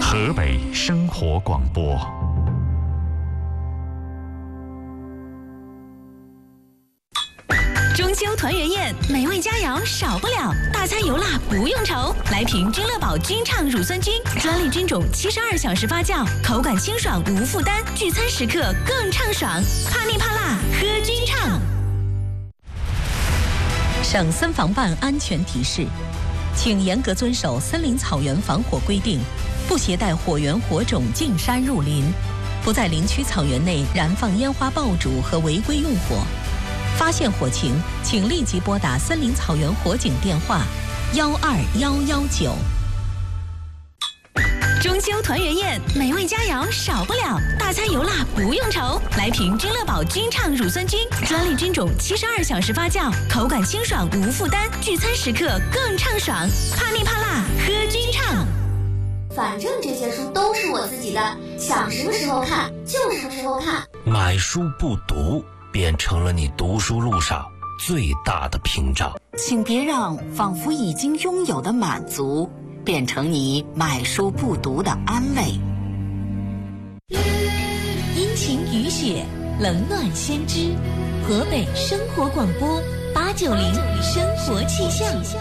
河北生活广播。 中秋团圆宴，美味佳肴少不了，大餐油辣不用愁。来瓶君乐宝君畅乳酸菌，专利菌种，72小时发酵，口感清爽无负担，聚餐时刻更畅爽。怕腻怕辣，喝君畅。省森防办安全提示，请严格遵守森林草原防火规定，不携带火源火种进山入林，不在林区草原内燃放烟花爆竹和违规用火。发现火情，请立即拨打森林草原火警电话12119。中秋团圆宴，美味佳肴少不了，大餐油辣不用愁。来瓶君乐宝君畅乳酸菌，专利菌种，72小时发酵，口感清爽无负担，聚餐时刻更畅爽。怕腻怕辣，喝君畅。 反正这些书都是我自己的，想什么时候看就什么时候看。 买书不读，变成了你读书路上最大的屏障。 请别让仿佛已经拥有的满足变成你买书不读的安慰。 阴晴雨雪，冷暖先知。河北生活广播890生活气象。